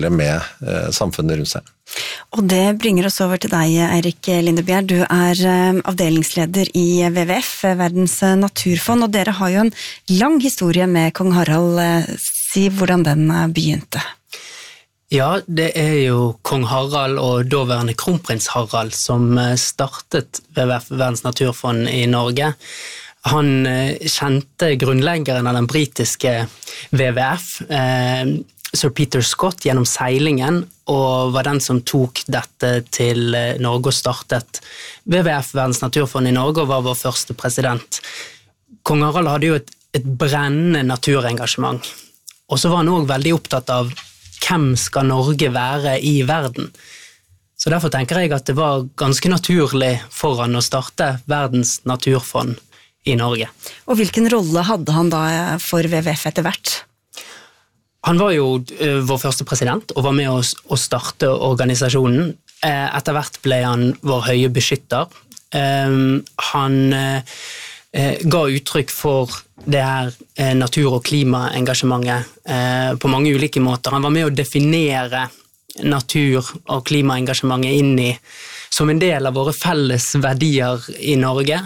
med samfunnet rundt seg. Og det bringer oss over til deg, Eirik Lindebjerg. Du avdelingsleder i WWF, Verdens naturfond, og dere har jo en lang historie med kong Harald. Si hvordan den begynte. Ja, det jo kong Harald og daværende kronprins Harald som startet WWF, Verdens naturfond i Norge. Han kjente grunnleggeren av den britiske WWF, Sir Peter Scott, gjennom seilingen, og var den som tok dette til Norge og startet WWF, Verdens naturfond i Norge, og var vår første president. Kong Harald hadde jo et brennende naturengasjement, og så var han også veldig opptatt av hvem skal Norge være i verden. Så derfor tenker jeg at det var ganske naturlig for han å starte Verdens naturfond i Norge. Og hvilken rolle hadde han da for WWF etter hvert? Han var jo vår første president og var med oss å starte organisasjonen. Etter hvert ble han vår høye beskytter. Han ga uttrykk for det her natur- og klimaengasjementet på mange ulike måter. Han var med å definere natur- og klimaengasjementet inn i som en del av våre felles verdier i Norge.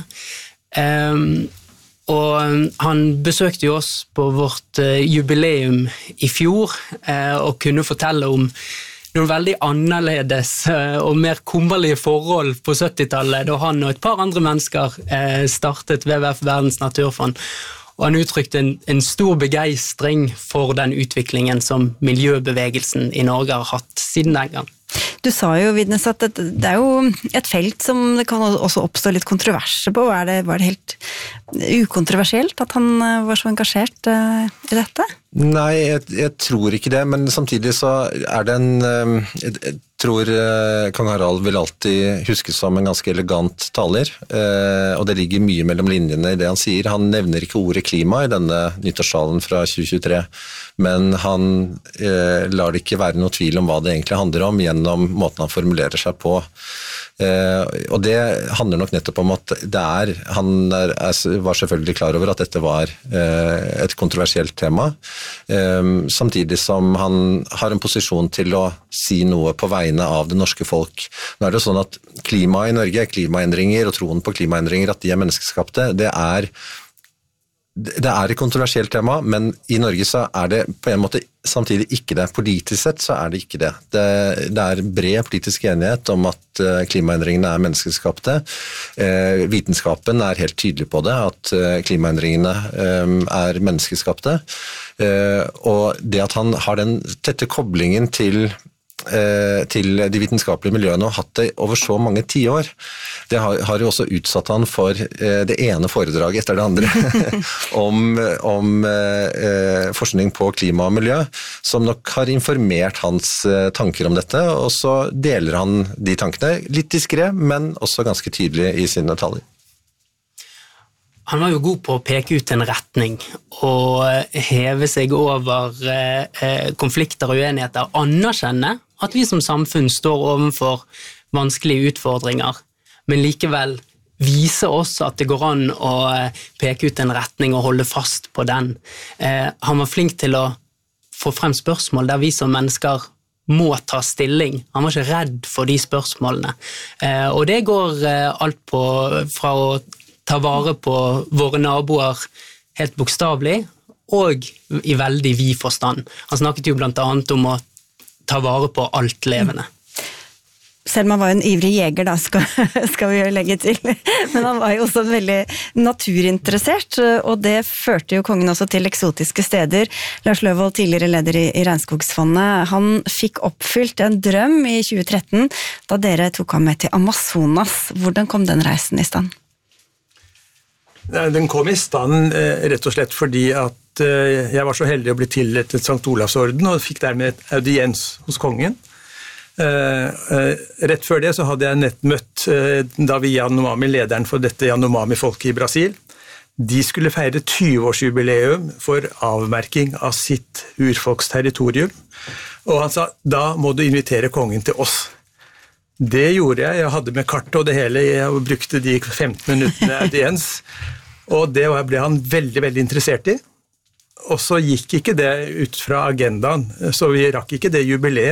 Og han besøkte jo oss på vårt jubileum i fjor og kunne fortelle om noen veldig annerledes og mer kummerlige forhold på 70-tallet da han og et par andre mennesker startet WWF Verdens naturfond. Og han uttrykte en stor begeistring for den utviklingen som miljøbevegelsen i Norge har hatt siden den gang. Du sa jo, Vidnes, at det jo et felt som det kan også oppstå litt kontroverser på. Var det helt ukontroversielt at han var så engasjert i dette? Nei, jeg tror ikke det, men samtidig så det jeg tror kong Harald vil alltid huskes som en ganske elegant taler, og det ligger mye mellom linjene i det han sier. Han nevner ikke ordet klima i denne nyttårstalen fra 2023, men han lar det ikke være noe tvil om hva det egentlig handler om gjennom måten han formulerer seg på. Og det handler nok nettopp om at han var selvfølgelig klar over at dette var et kontroversielt tema, samtidig som han har en posisjon til å si noe på vegne av det norske folk. Nå det sånn at klima i Norge, klimaendringer og troen på klimaendringer, at de menneskeskapte, det et kontroversielt tema, men i Norge så det på en måte samtidig ikke det. Politisk sett så det ikke det. Det bred politisk enighet om at klimaendringene menneskeskapte. Vitenskapen helt tydelig på det, at klimaendringene menneskeskapte. Og det at han har den tette koblingen til de vitenskapelige miljøene og hatt det over så mange tiår. Det har jo også utsatt han for det ene foredraget etter det andre om forskning på klima og miljø, som nok har informert hans tanker om dette, og så deler han de tankene litt diskret, men også ganske tydelig i sine taler. Han var jo god på å peke ut en retning og heve seg over konflikter og uenigheter, anerkjenne at vi som samfunn står overfor vanskelige utfordringer, men likevel vise oss at det går an å peke ut en retning og holde fast på den. Han var flink til å få frem spørsmål der vi som mennesker må ta stilling. Han var ikke redd for de spørsmålene. Og det går alt fra å ta vare på våre naboer helt bokstavlig, og i veldig vid forstand. Han snakket jo blant annet om å ta vare på alt levende. Selma var jo en ivrig jeger da, skal vi jo legge til. Men han var jo også veldig naturinteressert, og det førte jo kongen også til eksotiske steder. Lars Løvold, tidligere leder i Regnskogsfondet, han fikk oppfylt en drøm i 2013, da dere tok ham med til Amazonas. Hvordan kom den reisen i stand? Den kom i stand rett og slett fordi at jeg var så heldig å bli tildelt Sankt Olavsorden og fikk dermed et audiens hos kongen. Rett før det så hadde jeg møtt Davi Yanomami, lederen for dette Yanomami-folket i Brasil. De skulle feire 20-årsjubileum for avmerking av sitt urfolksterritorium, og han sa, da må du invitere kongen til oss. Det gjorde jeg hadde med kart og det hele, jeg brukte de 15 minuttene audiens, og det ble han veldig, veldig interessert i. Og så gikk ikke det ut fra agendaen, så vi rakk ikke det jubileet.